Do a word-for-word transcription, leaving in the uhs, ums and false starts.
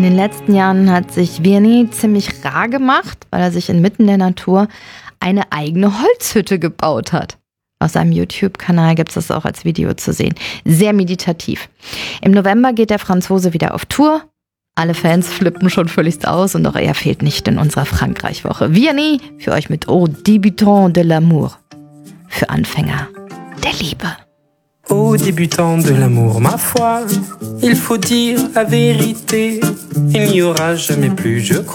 In den letzten Jahren hat sich Vianney ziemlich rar gemacht, weil er sich inmitten der Natur eine eigene Holzhütte gebaut hat. Auf seinem YouTube-Kanal gibt es das auch als Video zu sehen. Sehr meditativ. Im November geht der Franzose wieder auf Tour. Alle Fans flippen schon völligst aus und auch er fehlt nicht in unserer Frankreich-Woche. Vianney für euch mit Aux débutants de l'amour. Für Anfänger der Liebe. Aux débutants de l'amour, ma foi, il faut dire la vérité. Il n'y aura jamais plus, je crois.